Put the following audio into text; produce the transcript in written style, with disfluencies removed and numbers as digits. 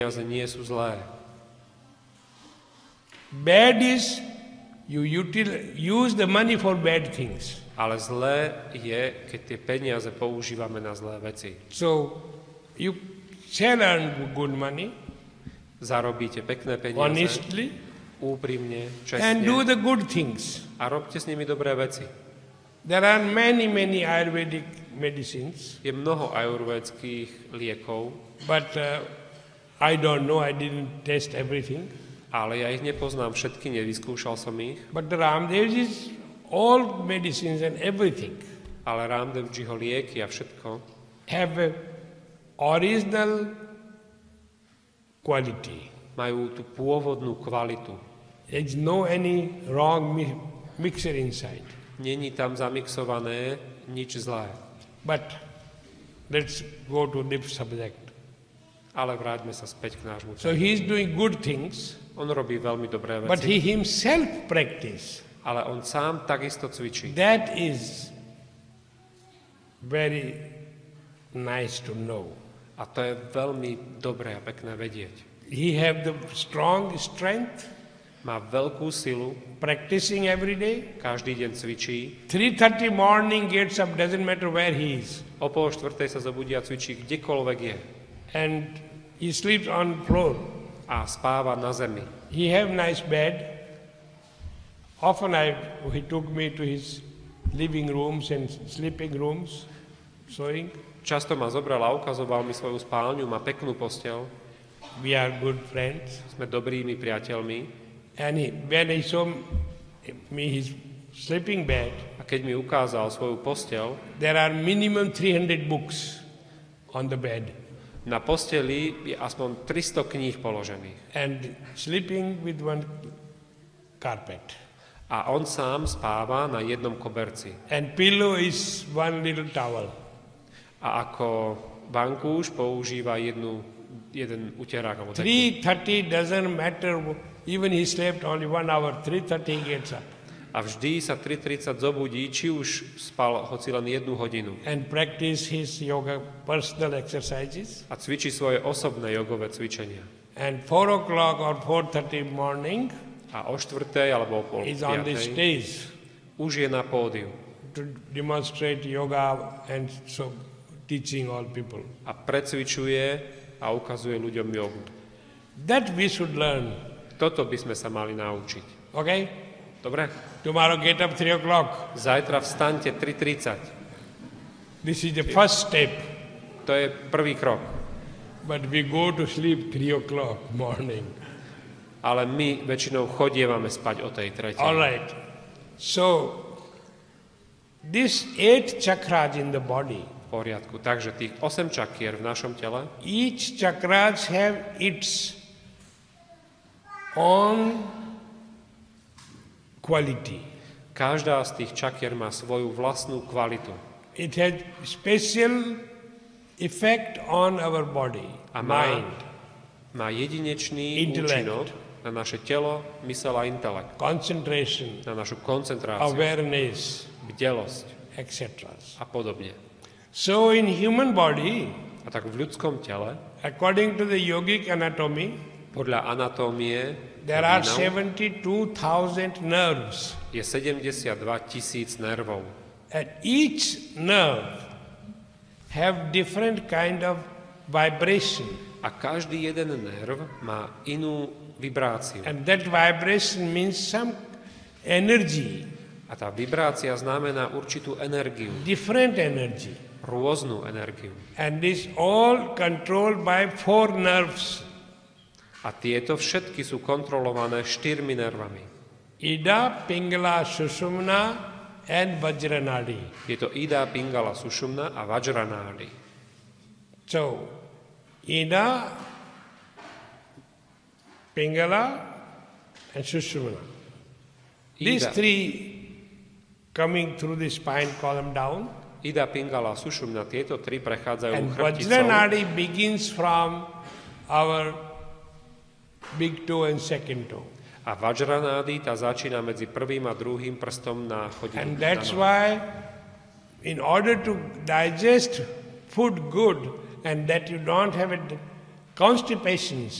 peniaze nie sú zlé. Bad is you use the money for bad things. Ale zlé je, keď tie peniaze používame na zlé veci. So you shall earn good money Zarobíte pekné peniaze, honestly úprimne, and do čestne the good things. a robte s nimi dobré veci. There are many Ayurvedic medicines, Je mnoho ajurvédskych liekov, but I don't know, I didn't test everything. ale ja ich nepoznám všetky, nevyskúšal som ich, But the Ramdev is all medicines and everything ale Ramdevjiho lieky a všetko have a original quality. majú tú pôvodnú kvalitu. There is no any wrong mixer inside. Není tam zamixované nič zlé. But let's go to the subject. Ale vráťme sa späť k nášmu So tému. he is doing good things, On robí veľmi dobré but veci, he himself practice. ale on sám takisto cvičí. That is very nice to know. A to je veľmi dobré a pekné vedieť. He have the strong strength, Má veľkú silu, practicing every day. každý deň cvičí, 3:30 morning gets up, doesn't matter where he is. o 3:30 sa zobudí a cvičí kdekoľvek je. And he sleeps on floor. A spáva na zemi. He have nice bed. Often he took me to his living rooms and sleeping rooms, sewing. Často ma zobral a ukazoval mi svoju spálňu, má peknú posteľ, We are good friends. sme dobrými priateľmi. And when he saw me his sleeping bed, A keď mi ukázal svoju posteľ, there are minimum 300 books on the bed. na posteli je aspoň 300 kníh položených. And sleeping with one carpet. A on sám spáva na jednom koberci. And pillow is one little towel. A ako vankúš používa jeden uterák. Alebo deku. 3:30 doesn't matter. Even he slept only 1 hour. 3:30 he gets up. A vždy sa 3:30 zobudí, či už spal hoci len 1 hodinu. And practice his yoga personal exercises. A cvičí svoje osobné jogové cvičenia. And 4 o'clock or 4:30 morning A o 4:00 alebo o pol is on the 5:00 stage už je na pódiu. to demonstrate yoga and so teaching all people. A precvičuje a ukazuje ľuďom jogu. That we should learn. Toto by sme sa mali naučiť. Okay? Dobre? Tomorrow get up 3 o'clock. Zajtra vstaňte 3:30. This is the first step. To je prvý krok. But we go to sleep 3 o'clock morning. Ale my väčšinou chodievame spať o tej 3:00. All right. So, this 8 chakras in the body, V poriadku. Takže tých 8 čakier v našom tele, each chakras have its own quality. každá z tých čakier má svoju vlastnú kvalitu. It has special effect on our body, A má mind, jedinečný Intellect. účinok na naše telo, mysel a intelekt, concentration, na našu koncentráciu, awareness, bdelosť etc. a podobne. So in human body, A tak v ľudskom tele, according to the yogic anatomy, podľa anatómie, there are jogínov, 72,000 nerves. je 72 000 nervov. And each nerve have different kind of vibration. A každý jeden nerv má inú vibráciu. And that vibration means some energy, A tá vibrácia znamená určitú energiu, different energy. rôznu energiu. And this all controlled by 4 nerves. A tieto všetky sú kontrolované 4 nervami. Ida, Pingala, Sushumna and Vajranadi. Je to Ida, Pingala, Sushumna a Vajranadi. So, Ida, Pingala and Sushumna. These Ida, 3 coming through the spine column down. Ida, Pingala a Sushumna, tieto 3 prechádzajú And chrbticou. Vajranadi begins from our big toe and second toe. A Vajranády tá začína medzi prvým a druhým prstom na chodidle. And that's why in order to digest food good and that you don't have a constipations,